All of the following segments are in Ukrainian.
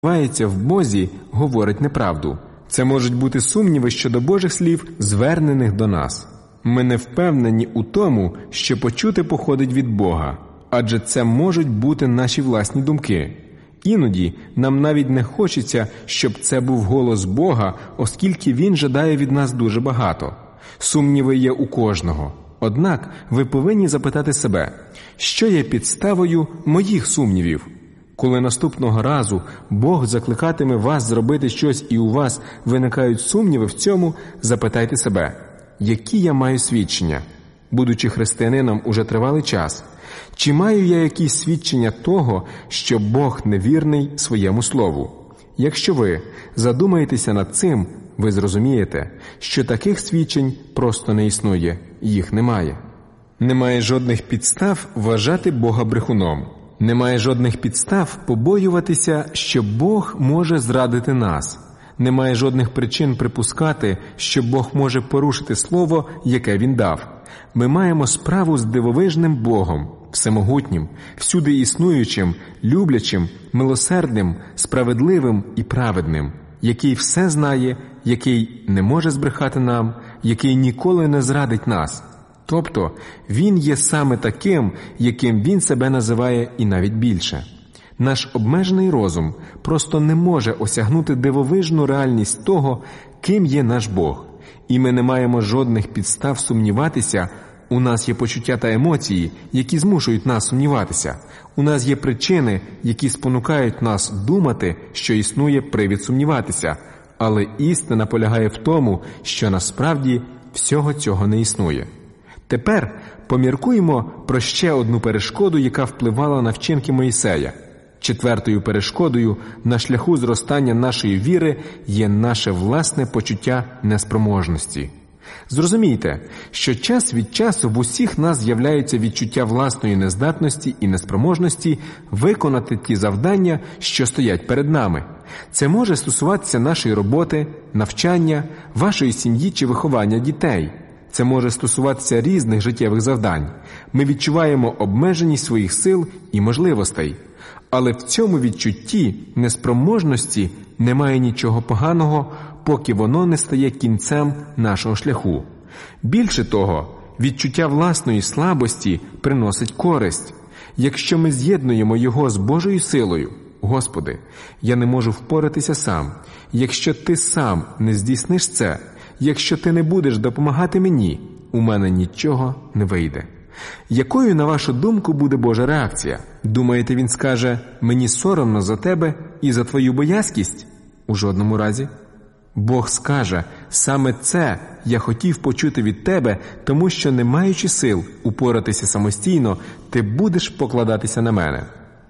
сумнівається в Бозі, говорить неправду. Це можуть бути сумніви щодо Божих слів, звернених до нас. Ми не впевнені у тому, що почути походить від Бога, адже це можуть бути наші власні думки. Іноді нам навіть не хочеться, щоб це був голос Бога, оскільки Він жадає від нас дуже багато. Сумніви є у кожного. Однак ви повинні запитати себе, що є підставою моїх сумнівів? Коли наступного разу Бог закликатиме вас зробити щось і у вас виникають сумніви в цьому, запитайте себе, які я маю свідчення? Будучи християнином уже тривалий час, чи маю я якісь свідчення того, що Бог невірний своєму слову? Якщо ви задумаєтеся над цим, ви зрозумієте, що таких свідчень просто не існує, їх немає. Немає жодних підстав вважати Бога брехуном. Немає жодних підстав побоюватися, що Бог може зрадити нас. Немає жодних причин припускати, що Бог може порушити слово, яке Він дав. Ми маємо справу з дивовижним Богом, всемогутнім, всюди існуючим, люблячим, милосердним, справедливим і праведним, який все знає, який не може збрехати нам, який ніколи не зрадить нас. Тобто, Він є саме таким, яким Він себе називає і навіть більше. Наш обмежений розум просто не може осягнути дивовижну реальність того, ким є наш Бог. І ми не маємо жодних підстав сумніватися. У нас є почуття та емоції, які змушують нас сумніватися. У нас є причини, які спонукають нас думати, що існує привід сумніватися. Але істина полягає в тому, що насправді всього цього не існує. Тепер поміркуємо про ще одну перешкоду, яка впливала на вчинки Мойсея. Четвертою перешкодою на шляху зростання нашої віри є наше власне почуття неспроможності. Зрозумійте, що час від часу в усіх нас з'являється відчуття власної нездатності і неспроможності виконати ті завдання, що стоять перед нами. Це може стосуватися нашої роботи, навчання, вашої сім'ї чи виховання дітей. Це може стосуватися різних життєвих завдань. Ми відчуваємо обмеженість своїх сил і можливостей. Але в цьому відчутті неспроможності немає нічого поганого, поки воно не стає кінцем нашого шляху. Більше того, відчуття власної слабості приносить користь. Якщо ми з'єднуємо його з Божою силою, Господи, я не можу впоратися сам. Якщо Ти сам не здійсниш це, якщо Ти не будеш допомагати мені, у мене нічого не вийде. Якою, на вашу думку, буде Божа реакція? Думаєте, Він скаже, мені соромно за тебе і за твою боязкість? У жодному разі. Бог скаже, саме це я хотів почути від тебе, тому що, не маючи сил упоратися самостійно, ти будеш покладатися на мене.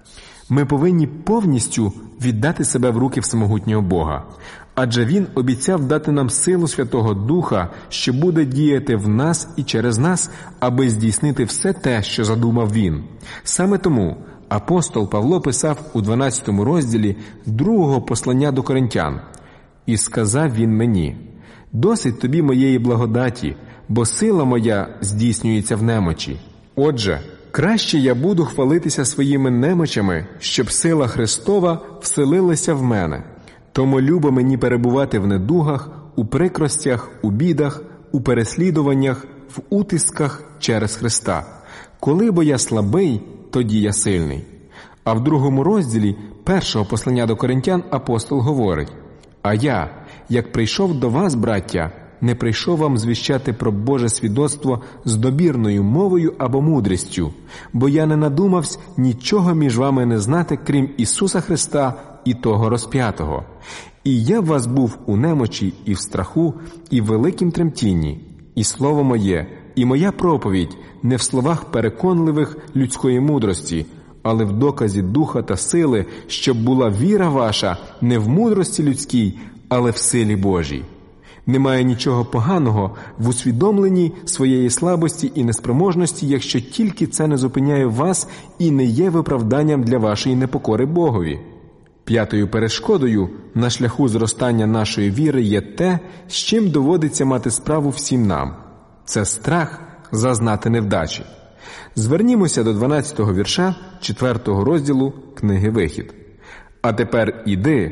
Ми повинні повністю віддати себе в руки всемогутнього Бога. Адже Він обіцяв дати нам силу Святого Духа, що буде діяти в нас і через нас, аби здійснити все те, що задумав Він. Саме тому апостол Павло писав у 12 розділі 2 послання до Коринтян: «І сказав він мені, досить тобі моєї благодаті, бо сила моя здійснюється в немочі. Отже, краще я буду хвалитися своїми немочами, щоб сила Христова вселилася в мене. Тому любо мені перебувати в недугах, у прикростях, у бідах, у переслідуваннях, в утисках через Христа. Коли бо я слабий, тоді я сильний». А в 2 розділі 1 послання до Коринтян апостол говорить: «А я, як прийшов до вас, браття, не прийшов вам звіщати про Боже свідоцтво з добірною мовою або мудрістю, бо я не надумавсь нічого між вами не знати, крім Ісуса Христа і того розп'ятого. І я в вас був у немочі і в страху, і в великім тремтінні. І слово моє, і моя проповідь не в словах переконливих людської мудрості, але в доказі духа та сили, щоб була віра ваша не в мудрості людській, але в силі Божій». Немає нічого поганого в усвідомленні своєї слабості і неспроможності, якщо тільки це не зупиняє вас і не є виправданням для вашої непокори Богові. 5-ю перешкодою на шляху зростання нашої віри є те, з чим доводиться мати справу всім нам. Це страх зазнати невдачі. Звернімося до 12-го вірша 4-го розділу книги «Вихід». А тепер іди